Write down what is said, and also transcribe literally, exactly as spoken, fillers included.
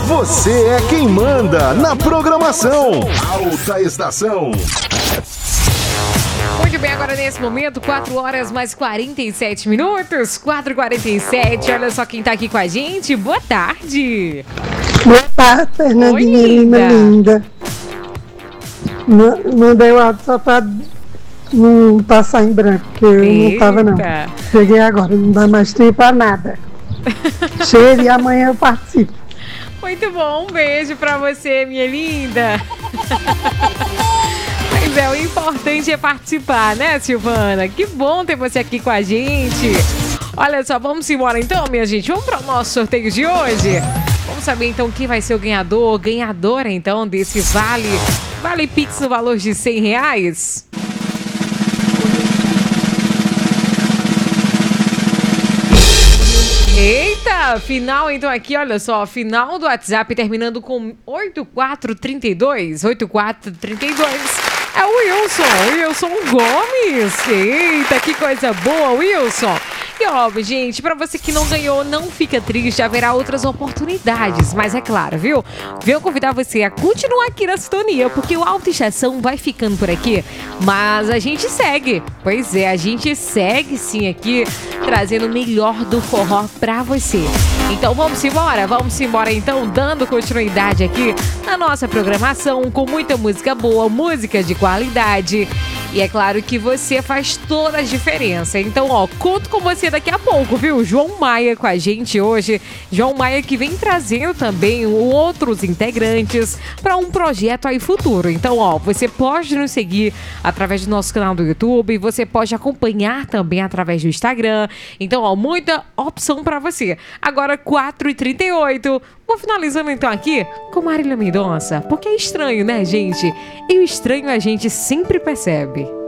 Você é quem manda na programação. Alta Estação. Muito bem, agora nesse momento, quatro horas mais quarenta e sete minutos, quatro e quarenta e sete. Olha só quem tá aqui com a gente. Boa tarde. Boa tarde, Fernandinha Lima linda. Mandei o WhatsApp só pra não passar em branco, porque eu Eita. não tava não. Cheguei agora, não dá mais tempo pra nada. Cheiro e amanhã eu participo. Muito bom, um beijo pra você, minha linda. Mas é, o importante é participar, né, Silvana? Que bom ter você aqui com a gente. Olha só, vamos embora então, minha gente. Vamos para o nosso sorteio de hoje. Vamos saber então quem vai ser o ganhador, ganhadora então desse Vale, Vale Pix no valor de cem reais. Eita, final então aqui, olha só, final do WhatsApp terminando com oito quatro três dois, oito quatro três dois. É o Wilson, Wilson Gomes. Eita, que coisa boa, Wilson. E ó, gente, pra você que não ganhou, não fica triste, haverá outras oportunidades. Mas é claro, viu? Venho convidar você a continuar aqui na sintonia, porque o Alta Estação vai ficando por aqui, mas a gente segue. Pois é, a gente segue sim aqui, trazendo o melhor do forró pra você. Então vamos embora, vamos embora então, dando continuidade aqui na nossa programação, com muita música boa, música de qualidade. E é claro que você faz toda a diferença. Então, ó, conto com você daqui a pouco, viu? João Maia com a gente hoje. João Maia que vem trazendo também outros integrantes para um projeto aí futuro. Então, ó, você pode nos seguir através do nosso canal do YouTube. Você pode acompanhar também através do Instagram. Então, ó, muita opção para você. Agora, quatro e trinta e oito. Vou finalizando então aqui com Marília Mendonça. Porque é estranho, né, gente? E o estranho a gente sempre percebe.